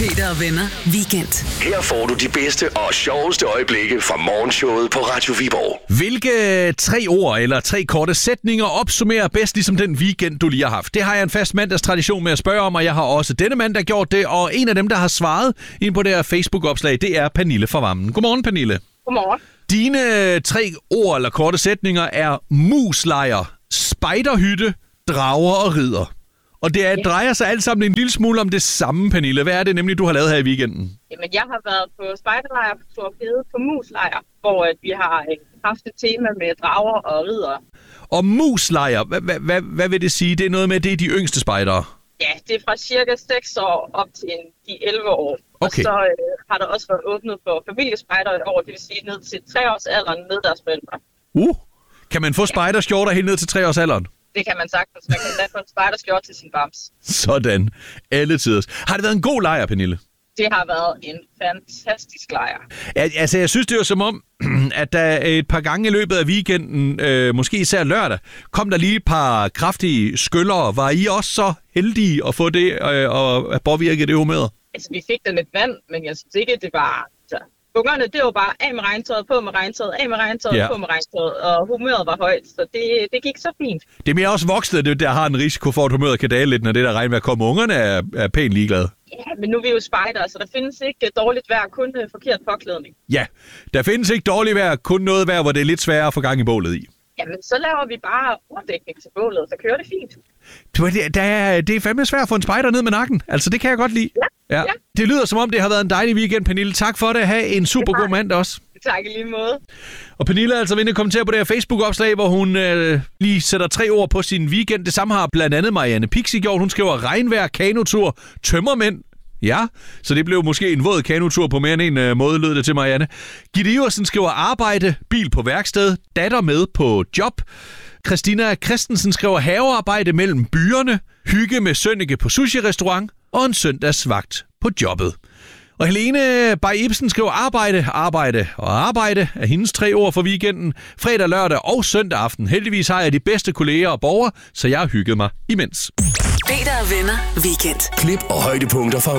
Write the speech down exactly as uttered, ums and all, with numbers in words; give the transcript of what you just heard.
Peter og Venner Weekend. Her får du de bedste og sjoveste øjeblikke fra morgenshowet på Radio Viborg. Hvilke tre ord eller tre korte sætninger opsummerer bedst ligesom den weekend, du lige har haft? Det har jeg en fast mandagstradition med at spørge om, og jeg har også denne mandag gjort det. Og en af dem, der har svaret ind på det her Facebook-opslag, det er Pernille fra Vammen. Godmorgen, Pernille. Godmorgen. Dine tre ord eller korte sætninger er muslejr, spejderhytte, drager og ridder. Og det er, Ja. drejer sig alt sammen en lille smule om det samme, Pernille. Hvad er det nemlig, du har lavet her i weekenden? Jamen, jeg har været på spejderlejr på Torpede på muslejr, hvor at vi har øh, haft et tema med drager og riddere. Og muslejr, hvad, hvad, hvad, hvad vil det sige? Det er noget med, det er de yngste spejdere. Ja, det er fra cirka seks år op til de elleve år. Okay. Og så øh, har der også været åbnet for familiespejder et år, det vil sige ned til tre års alderen med deres forældre. Uh, kan man få spejderskjorter helt ned til tre års alderen? Det kan man sagtens. Man kan lade få en spejderskjort til sin bams. Sådan. Alle tiders. Har det været en god lejr, Pernille? Det har været en fantastisk lejr. Al- altså, jeg synes, det var som om, at der et par gange i løbet af weekenden, øh, måske især lørdag, kom der lige et par kraftige skyllere. Var I også så heldige at få det øh, og at påvirke det humør? Altså, vi fik da lidt vand, men jeg synes ikke, det var... Så. Ungerne, det var bare af med regntøjet, på med regntøjet, af med regntøjet, Ja. på med regntøjet, og humøret var højt, så det, det gik så fint. Det er mere også voksne, det- der har en risiko for, at humøret kan dale lidt, når det der regnvejr kommer. Ungerne er, er pænt ligeglade. Ja, men nu er vi jo spejder, så der findes ikke dårligt vejr, kun øh, forkert påklædning. Ja, der findes ikke dårligt vejr, kun noget vejr, hvor det er lidt sværere at få gang i bålet i. Jamen, så laver vi bare overdækning til bålet, så kører det fint. Du, Det, der er, det er fandme svært at få en spejder ned med nakken. Altså, det kan jeg godt lide. Ja, ja. Det lyder som om, det har været en dejlig weekend, Pernille. Tak for det. Ha' en super Det har god mandag også. Tak i lige måde. Og Pernille er altså ved at kommentere på det her Facebook-opslag, hvor hun øh, lige sætter tre ord på sin weekend. Det samme har blandt andet Marianne Pixie gjort. Hun skriver regnvejr, kanotur, tømmermænd. Ja, så det blev måske en våd kanotur på mere end en øh, måde, lød det til Marianne. Gitte Iversen skriver arbejde, bil på værksted, datter med på job. Christina Christensen skriver havearbejde mellem byerne, hygge med Sønneke på sushi-restaurant og en søndagsvagt på jobbet. Og Helene Bay Ibsen skriver arbejde, arbejde og arbejde er hendes tre ord for weekenden. Fredag, lørdag og søndag aften. Heldigvis har jeg de bedste kolleger og borgere, så jeg har hygget mig imens. Peter og Venner Weekend. Klip og højdepunkter fra